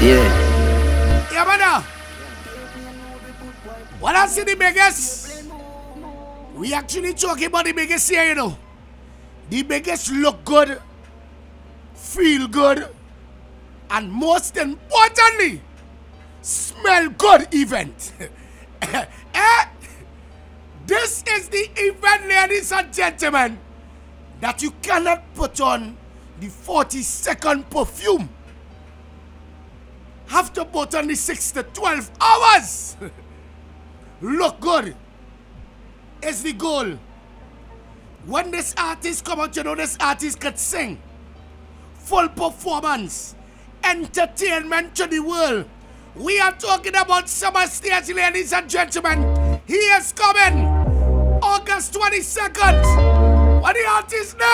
Yeah, man. What I see the biggest? We actually talking about the biggest here, you know. The biggest look good, feel good, and most importantly, smell good event. This is the event, ladies and gentlemen, that you cannot put on the 40-second perfume. Have to put on the 6 to 12 hours. Look good is the goal. When this artist come out, you know this artist could sing. Full performance. Entertainment to the world. We are talking about Summer Stage, ladies and gentlemen. He is coming August 22nd. What the artist name?